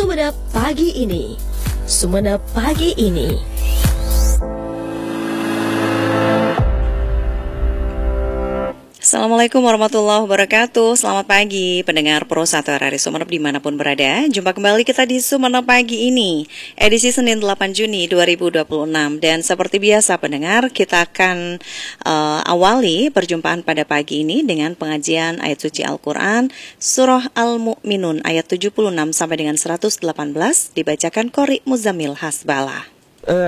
Sumenep Pagi Ini. Sumenep Pagi Ini. Assalamualaikum warahmatullahi wabarakatuh. Selamat pagi pendengar Pro 1 RRI Sumenep dimanapun berada. Jumpa kembali kita di Sumenep Pagi Ini, edisi Senin 8 Juni 2026. Dan seperti biasa pendengar, kita akan awali perjumpaan pada pagi ini dengan pengajian ayat suci Al-Quran Surah Al-Mu'minun ayat 76 sampai dengan 118 dibacakan Qori Muzammil Hasbalah.